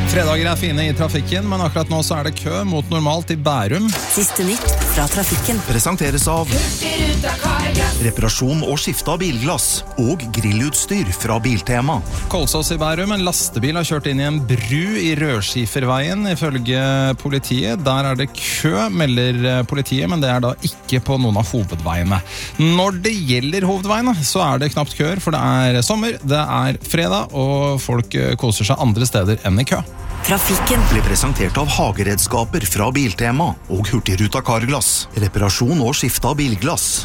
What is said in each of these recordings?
Fredager fine I trafikken, men akkurat nå så det kø mot normalt I Bærum. Siste nytt fra trafikken. Presenteres av reparasjon og skifte av bilglass og grillutstyr fra Biltema. Kolsås I Bærum, en lastebil har kjørt inn I en bru I Rødskiferveien, ifølge politiet. Der det kø, melder politiet, men det da ikke på noen av hovedveiene. Når det gjelder hovedveiene, så det knapt køer, for det sommer, det fredag, og folk koser seg andre steder enn I kø. Trafikken Blir presentert av hageredskaper fra Biltema og Hurtigruta Carglass. Reparasjon og skifte av bilglass.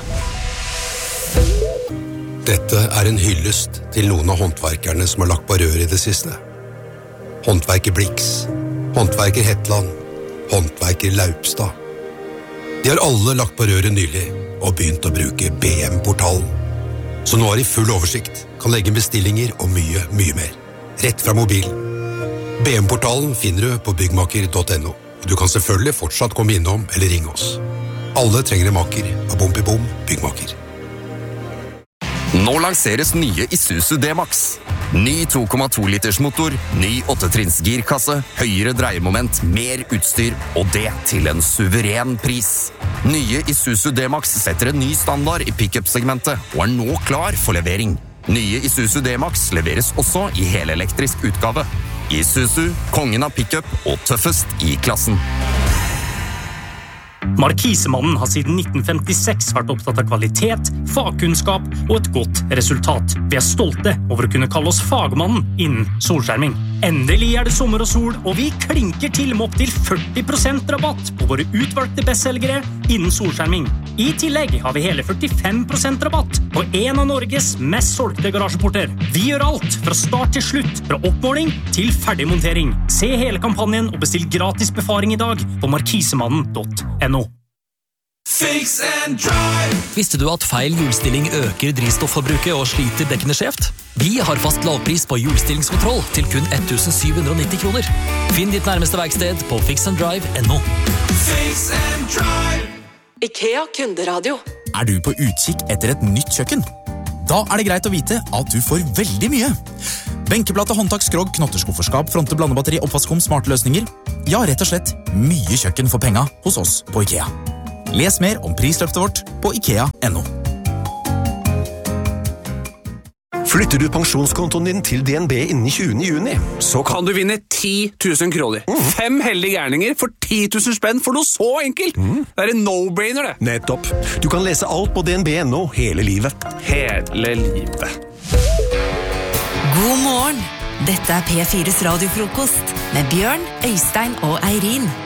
Dette en hyllest til noen av håndverkerne som har lagt på rør I det siste. Håndverker Blix, håndverker Hetland, håndverker Laupstad. De har alle lagt på røret nylig og begynt å bruke BM-portalen. Så nå de full oversikt, kan legge bestillinger og mye mer. Rett fra mobilen. BM-portalen finner du på byggmaker.no. Du kan selvfølgelig fortsatt komme innom eller ringe oss. Alle trenger en maker av Bom Byggmaker. Nå lanseres nye Isuzu D-Max. Ny 2,2 liters motor, ny 8-trinns girkasse, høyere dreiemoment, mer utstyr, og det til en suveren pris. Nye Isuzu D-Max setter en ny standard I pick-up-segmentet, og nå klar for levering. Nye Isuzu D-Max leveres også I helelektrisk utgave. Isuzu, kongen av pick-up og tøffest I klassen. Markisemannen har siden 1956 vært opptatt av kvalitet, fagkunnskap og et godt resultat. Vi stolte over å kunne kalle oss fagmannen innen solskjerming. Endelig det sommer og sol, og vi klinker til med opp til 40% rabatt på våre utvalgte bestselgere innen solskjerming. I tillegg har vi hele 45% rabatt på en av Norges mest solgte garasjeporter. Vi gjør alt fra start til slutt, fra oppmåling til ferdigmontering. Se hele kampanjen og bestill gratis befaring I dag på markisemannen.no. Fix and drive. Visste du at feil hjulstilling øker drivstofforbruket og sliter dekkene skjevt? Vi har fast lavpris på hjulstillingskontroll til kun 1790 kroner. Finn ditt nærmeste verksted på fixanddrive.no. Fix and drive. IKEA kunderadio. Du på utkikk etter et nytt kjøkken? Da det greit å vite at du får veldig mye. Benkeplate, håndtak, skrog, knotterskufferskap, fronte, blandebatteri, oppvaskum, smarte løsninger. Ja, rett og slett mye kjøkken for penga hos oss på IKEA. Les mer om prisløftet vårt på IKEA.no. Flytter du pensjonskontoen din til DNB innen 20. juni, så kan du vinne 10 000 kroner. 5 heldige gærninger for 10 000 spenn for noe så enkelt. Det en no-brainer, det. Nettopp. Du kan lese alt på DNB.no hele livet. Hele livet. God morgen. Dette P4s radiofrokost med Bjørn, Øystein og Eirin.